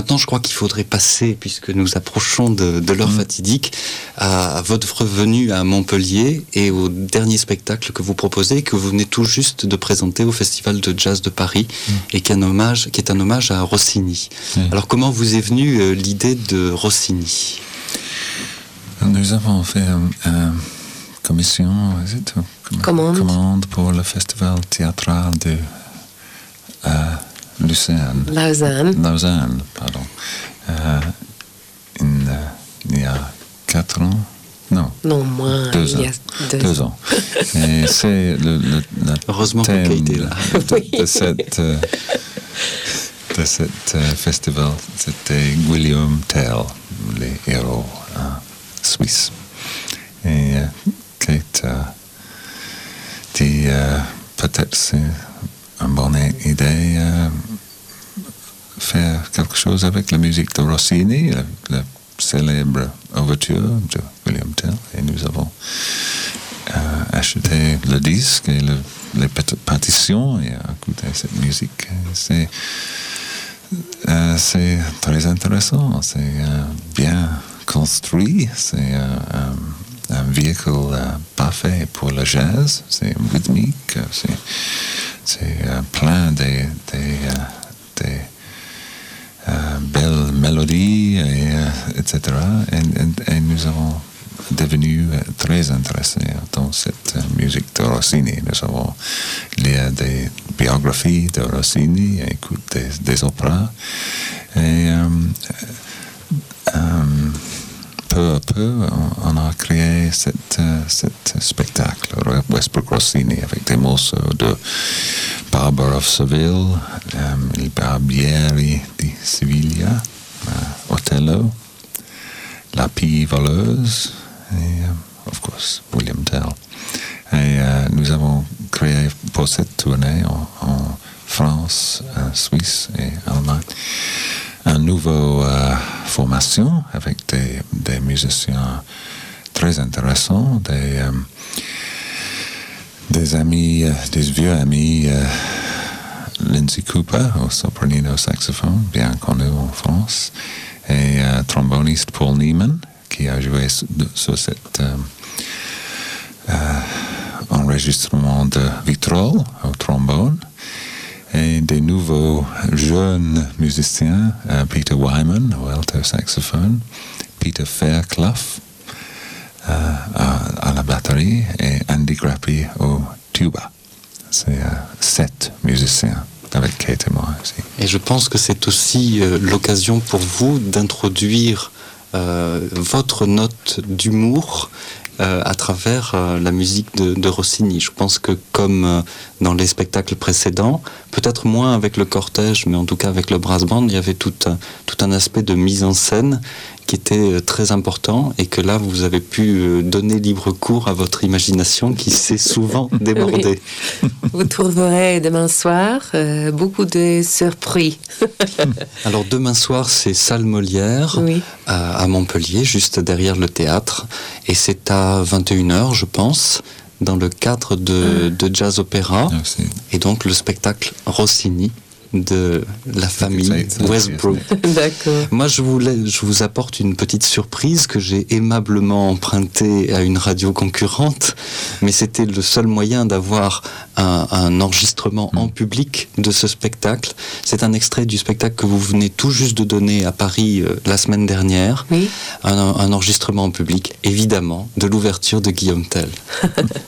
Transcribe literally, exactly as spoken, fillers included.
maintenant, je crois qu'il faudrait passer, puisque nous approchons de, de l'heure mmh. fatidique, à, à votre venue à Montpellier et au dernier spectacle que vous proposez, que vous venez tout juste de présenter au Festival de Jazz de Paris, mmh. et qui est, un hommage, qui est un hommage à Rossini. Mmh. Alors, comment vous est venue euh, l'idée de Rossini ? Nous avons fait une euh, commission, commande. commande pour le Festival théâtral de euh, Lucerne. Lausanne. Lausanne, pardon. Euh, in, euh, il y a quatre ans. Non. Non, moins. Deux ans. Il y a deux, deux ans. Et c'est le, le, le Heureusement thème que Kate est là. de, de, de cette, euh, de cette euh, festival, c'était William Tell, les héros euh, suisses. Et euh, Kate euh, dit euh, peut-être c'est une bonne idée euh, faire quelque chose avec la musique de Rossini, la, la célèbre ouverture de William Tell. Et nous avons euh, acheté le disque et le, les partitions et écouté cette musique. C'est, euh, c'est très intéressant, c'est euh, bien construit, c'est euh, un, un véhicule euh, parfait pour le jazz, c'est rythmique, c'est, c'est euh, plein de, de, de, de euh, belles mélodies, et, euh, et cetera. Et, et, et nous avons devenu très intéressés dans cette musique de Rossini. Nous avons lu des biographies de Rossini, écouté des, des opéras. Et euh, euh, peu à peu, on, on a créé cet cette spectacle, Westbrook Rossini, avec des morceaux de Barber of Seville, um, Il Barbieri di Siviglia, uh, Otello, La Pie Voleuse, et, um, of course, William Tell. Et uh, nous avons créé pour cette tournée en, en France, en Suisse et Allemagne un nouveau uh, formation avec des, des musiciens très intéressants, des, um, des amis, uh, des vieux amis, uh, Lindsay Cooper au sopranino saxophone, bien connu en France, et uh, tromboniste Paul Neiman, qui a joué sur, sur cet um, uh, enregistrement de Vitrolles au trombone. Et des nouveaux jeunes musiciens, uh, Peter Wyman au alto saxophone, Peter Fairclough uh, à, à la batterie et Andy Grappi au tuba. C'est uh, sept musiciens avec Kate et moi aussi. Et je pense que c'est aussi euh, l'occasion pour vous d'introduire euh, votre note d'humour Euh, à travers euh, la musique de, de Rossini. Je pense que comme euh, dans les spectacles précédents, peut-être moins avec le cortège, mais en tout cas avec le brass band, il y avait tout un, tout un aspect de mise en scène qui était euh, très important, et que là vous avez pu euh, donner libre cours à votre imagination qui s'est souvent débordée. Oui. Vous trouverez demain soir euh, beaucoup de surprises. Alors demain soir c'est Salle Molière, oui. à, à Montpellier, juste derrière le théâtre, et c'est à vingt et une heures je pense, dans le cadre de, de Jazz Opéra, Merci. Et donc le spectacle Rossini de la famille Westbrook. D'accord. Moi, je vous, je vous apporte une petite surprise que j'ai aimablement empruntée à une radio concurrente, mais c'était le seul moyen d'avoir un, un enregistrement mmh. en public de ce spectacle. C'est un extrait du spectacle que vous venez tout juste de donner à Paris euh, la semaine dernière. Oui. Un, un enregistrement en public, évidemment, de l'ouverture de Guillaume Tell.